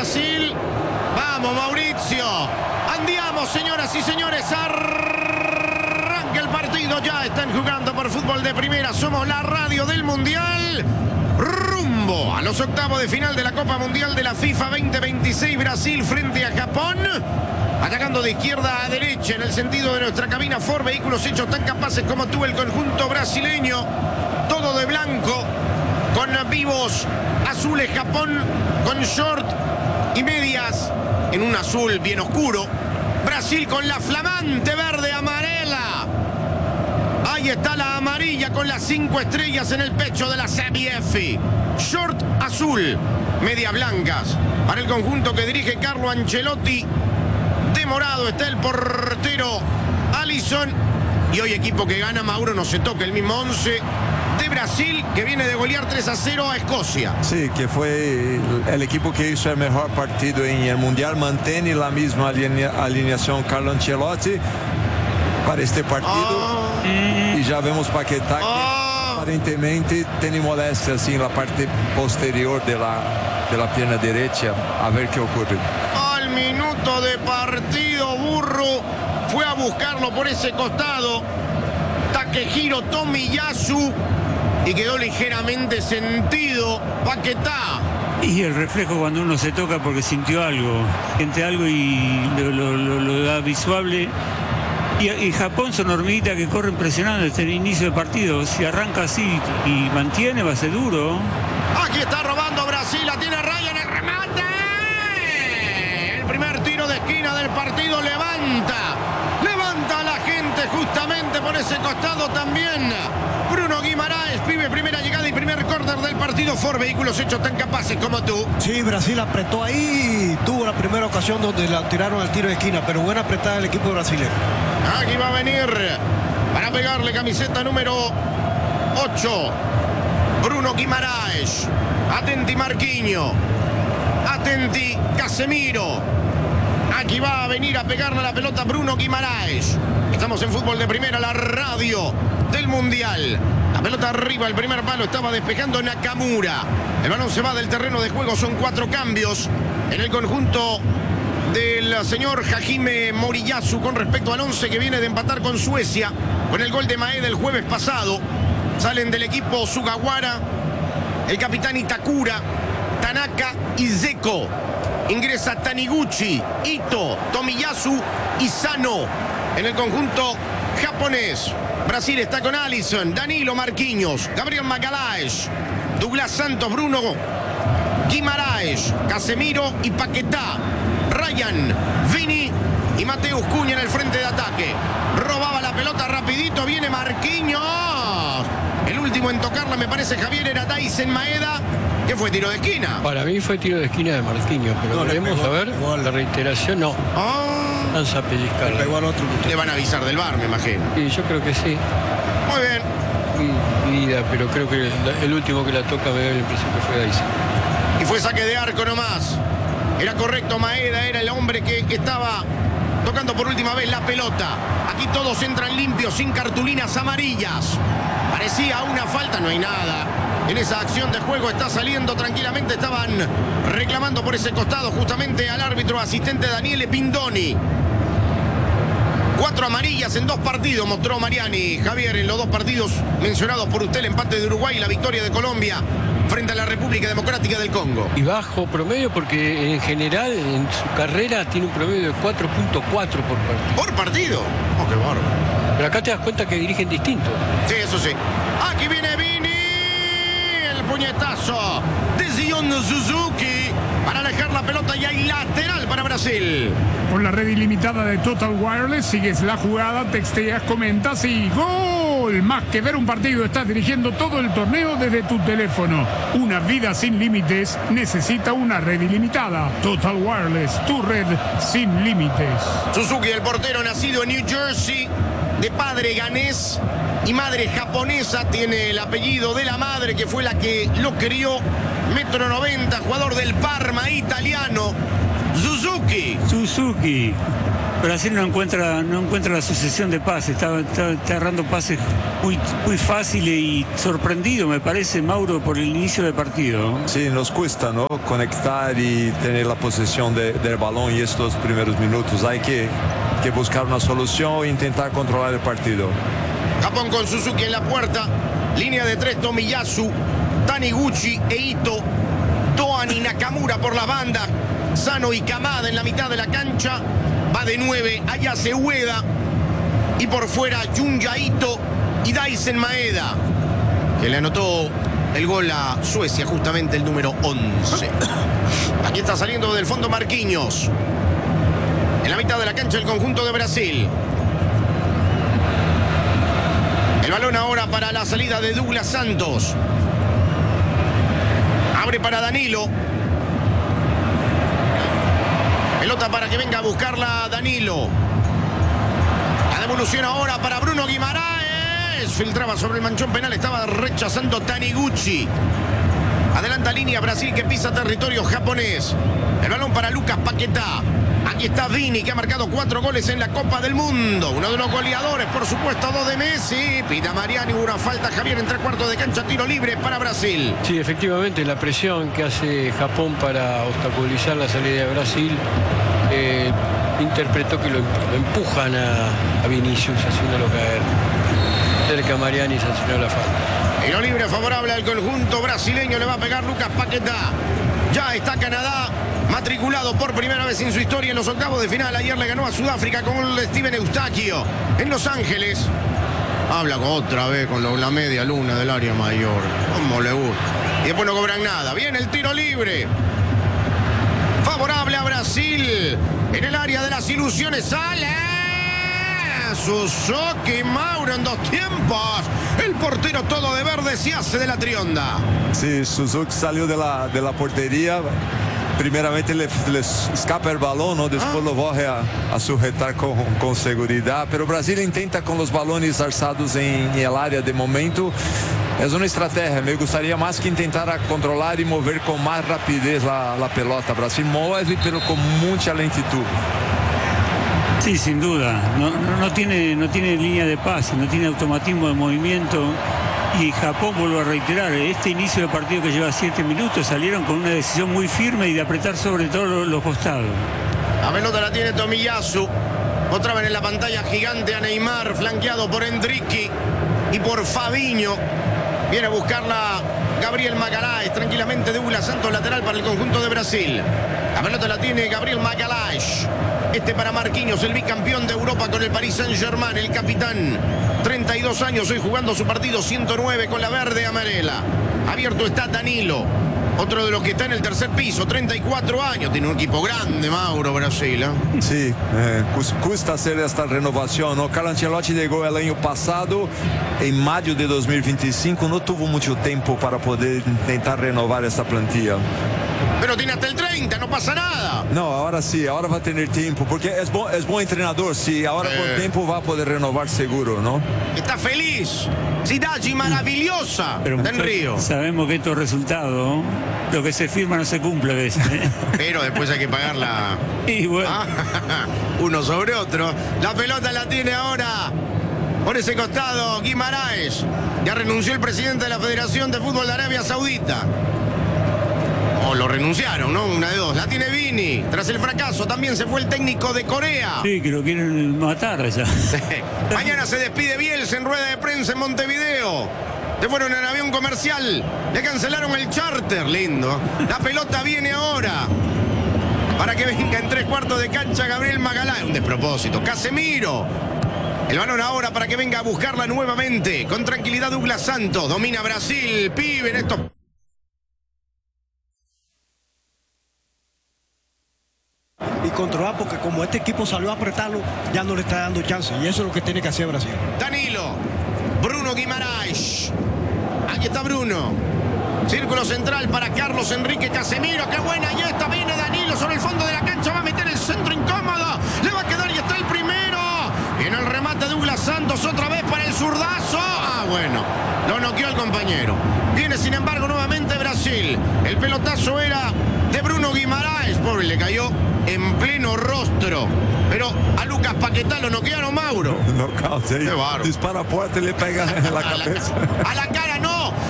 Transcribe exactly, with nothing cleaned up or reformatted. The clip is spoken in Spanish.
Brasil. Vamos, Mauricio. Andiamo, señoras y señores. Arranca el partido. Ya están jugando por fútbol de primera. Somos la radio del Mundial. Rumbo a los octavos de final de la Copa Mundial de la FIFA veinte veintiséis. Brasil frente a Japón. Atacando de izquierda a derecha en el sentido de nuestra cabina Ford. Vehículos hechos tan capaces como tú, el conjunto brasileño. Todo de blanco. Con vivos azules. Japón con short y medias en un azul bien oscuro. Brasil con la flamante verde amarela. Ahí está la amarilla con las cinco estrellas en el pecho de la C B F. Short azul, medias blancas. Para el conjunto que dirige Carlo Ancelotti. De morado está el portero Alisson. Y hoy equipo que gana, Mauro, no se toca el mismo once de Brasil, que viene de golear tres a cero a Escocia. Sí, que fue el equipo que hizo el mejor partido en el Mundial. Mantiene la misma alinea, alineación Carlo Ancelotti para este partido. Oh. Y ya vemos Paquetá, oh. que aparentemente tiene molestias en la parte posterior de la, de la pierna derecha. A ver qué ocurre. Al minuto de partido, Burro fue a buscarlo por ese costado. Takehiro Tomiyasu. Y quedó ligeramente sentido Paquetá. Y el reflejo cuando uno se toca porque sintió algo. Siente algo y lo, lo, lo, lo da visuable. Y, y Japón son hormiguitas que corren presionando desde el inicio del partido. Si arranca así y mantiene, va a ser duro. Aquí está robando Brasil. La tiene Ryan. El remate. El primer tiro de esquina del partido. Levanta. Levanta a la gente justamente por ese costado también. Bruno Guimaraes, pibe, primera llegada y primer córner del partido. Ford, vehículos hechos tan capaces como tú. Sí, Brasil apretó ahí. Tuvo la primera ocasión donde la tiraron al tiro de esquina, pero buena apretada el equipo brasileño. Aquí va a venir para pegarle camiseta número ocho. Bruno Guimaraes. Atenti Marquinhos. Atenti Casemiro. Aquí va a venir a pegarle la pelota Bruno Guimaraes. Estamos en fútbol de primera, la radio del Mundial. La pelota arriba, el primer palo estaba despejando Nakamura. El balón se va del terreno de juego, son cuatro cambios en el conjunto del señor Hajime Moriyasu con respecto al once que viene de empatar con Suecia con el gol de Maeda el jueves pasado. Salen del equipo Sugawara, el capitán Itakura, Tanaka y Zeko. Ingresa Taniguchi, Ito, Tomiyasu y Sano en el conjunto japonés. Brasil está con Alisson, Danilo, Marquinhos, Gabriel Magalhães, Douglas Santos, Bruno Guimaraes, Casemiro y Paquetá. Ryan, Vini y Mateus Cunha en el frente de ataque. Robaba la pelota rapidito, viene Marquinhos. El último en tocarla, me parece, Javier, era Dyson Maeda. ¿Qué fue, tiro de esquina? Para mí fue tiro de esquina de Marquinhos, pero no, veremos a ver. Igual. La reiteración no. Oh. Lanza a pellizcar. Le, otro le van a avisar del V A R, me imagino. Sí, yo creo que sí. Muy bien. Mi vida, pero creo que el, el último que la toca me da la impresión que fue Dyson. Y fue saque de arco nomás. Era correcto, Maeda era el hombre que estaba tocando por última vez la pelota. Aquí todos entran limpios, sin cartulinas amarillas. Parecía una falta, no hay nada. En esa acción de juego está saliendo tranquilamente. Estaban reclamando por ese costado justamente al árbitro asistente Daniele Pindoni. Cuatro amarillas en dos partidos mostró Mariani. Javier, en los dos partidos mencionados por usted, el empate de Uruguay y la victoria de Colombia frente a la República Democrática del Congo. Y bajo promedio porque en general en su carrera tiene un promedio de cuatro punto cuatro por partido. ¿Por partido? Oh, qué bárbaro. Pero acá te das cuenta que dirigen distinto. Sí, eso sí. Aquí viene Vini. El puñetazo de Zion Suzuki para alejar la pelota y hay lateral para Brasil. Con la red ilimitada de Total Wireless sigues la jugada, texteas, comentas y ¡gol! Más que ver un partido, estás dirigiendo todo el torneo desde tu teléfono. Una vida sin límites necesita una red ilimitada. Total Wireless, tu red sin límites. Suzuki, el portero nacido en New Jersey, de padre ganés y madre japonesa, tiene el apellido de la madre que fue la que lo crió. Metro noventa, jugador del Parma italiano. Suzuki. Suzuki. Suzuki. Brasil no encuentra, no encuentra la sucesión de pases, está, está, está agarrando pases muy, muy fáciles y sorprendido, me parece, Mauro, por el inicio del partido. Sí, nos cuesta, ¿no? Conectar y tener la posesión de, del balón y estos primeros minutos. Hay que, que buscar una solución e intentar controlar el partido. Japón con Suzuki en la puerta. Línea de tres, Tomiyasu, Taniguchi e Ito. Toan y Nakamura por la banda. Sano y Kamada en la mitad de la cancha. Va de nueve, Ayase Ueda. Y por fuera, Junya Ito y Daisen Maeda, que le anotó el gol a Suecia, justamente el número once. Aquí está saliendo del fondo Marquinhos. En la mitad de la cancha el conjunto de Brasil. El balón ahora para la salida de Douglas Santos. Abre para Danilo. Pelota para que venga a buscarla Danilo. La devolución ahora para Bruno Guimaraes. Filtraba sobre el manchón penal. Estaba rechazando Taniguchi. Adelanta línea Brasil que pisa territorio japonés. El balón para Lucas Paquetá. Aquí está Vini, que ha marcado cuatro goles en la Copa del Mundo. Uno de los goleadores, por supuesto, dos de Messi. Pita Mariani, una falta, Javier, en tres cuartos de cancha, tiro libre para Brasil. Sí, efectivamente, la presión que hace Japón para obstaculizar la salida de Brasil, eh, interpretó que lo, lo empujan a, a Vinicius, haciéndolo caer. Cerca Mariani sancionó la falta. Tiro libre favorable al conjunto brasileño, le va a pegar Lucas Paquetá. Ya está Canadá matriculado por primera vez en su historia en los octavos de final. Ayer le ganó a Sudáfrica con el de Steven Eustaquio en Los Ángeles. Habla con otra vez con lo, la media luna del área mayor. Como le gusta. Y después no cobran nada. Viene el tiro libre. Favorable a Brasil. En el área de las ilusiones sale Suzuki, Mauro, en dos tiempos. El portero todo de verde se hace de la trionda. Sí, Suzuki salió de la, de la portería. Primeiramente le, le escapa el balón, ¿no? Después ah. lo vuelve a, a sujetar con, con seguridad. Pero Brasil intenta con los balones alzados en, en el área de momento. Es una estrategia. Me gustaría más que intentar controlar y mover con más rapidez la, la pelota. Brasil mueve, pero con mucha lentitud. Sí, sin duda. No, no, no, tiene, no tiene línea de pase, no tiene automatismo de movimiento. Y Japón, vuelvo a reiterar, este inicio de partido que lleva siete minutos, salieron con una decisión muy firme y de apretar sobre todo los, los costados. La pelota la tiene Tomiyasu. Otra vez en la pantalla gigante a Neymar, flanqueado por Endricky y por Fabinho. Viene a buscarla Gabriel Magalhães, tranquilamente Douglas Santos, lateral para el conjunto de Brasil. La pelota la tiene Gabriel Magalhães. Este para Marquinhos, el bicampeón de Europa con el Paris Saint-Germain, el capitán. treinta y dos años hoy jugando su partido ciento nueve con la verde amarela. Abierto está Danilo, otro de los que está en el tercer piso, treinta y cuatro años. Tiene un equipo grande, Mauro, Brasil, ¿eh? Sí, eh, custa hacer esta renovación, ¿no? Carlo Ancelotti llegó el año pasado, en mayo de dos mil veinticinco, no tuvo mucho tiempo para poder intentar renovar esta plantilla. Pero tiene hasta el treinta, no pasa nada. No, ahora sí, ahora va a tener tiempo, porque es, bo, es buen entrenador, sí, ahora eh. por tiempo va a poder renovar seguro, ¿no? Está feliz, Cidade maravillosa, pero en Río. Sabemos que estos resultados, lo que se firma no se cumple a veces, ¿eh? Pero después hay que pagarla. Y bueno. Ah, uno sobre otro. La pelota la tiene ahora por ese costado Guimaraes. Ya renunció el presidente de la Federación de Fútbol de Arabia Saudita. O lo renunciaron, ¿no? Una de dos. La tiene Vini. Tras el fracaso también se fue el técnico de Corea. Sí, que lo quieren matar ya. Mañana se despide Bielsa en rueda de prensa en Montevideo. Se fueron en avión comercial. Le cancelaron el charter. Lindo. La pelota viene ahora. Para que venga en tres cuartos de cancha Gabriel Magalhães. Un despropósito. Casemiro. El balón ahora para que venga a buscarla nuevamente. Con tranquilidad Douglas Santos. Domina Brasil. Pibe en estos... Y controlar, porque como este equipo salió a apretarlo, ya no le está dando chance. Y eso es lo que tiene que hacer Brasil. Danilo, Bruno Guimaraes. Aquí está Bruno. Círculo central para Carlos Enrique Casemiro. ¡Qué buena! Y esta viene Danilo sobre el fondo de la cancha. Va a meter el centro incómodo. Le va a quedar y está el primero. Y en el remate Douglas Santos otra vez para el zurdazo. Ah, bueno. Lo noqueó el compañero. Viene sin embargo nuevamente Brasil. El pelotazo era de Bruno Bruno Guimaraes, pobre, le cayó en pleno rostro. Pero a Lucas Paquetá lo noquearon, Mauro. Nocaute, Qué bárbaro. dispara a puerta y le pega en la A la, cabeza. a la cara no,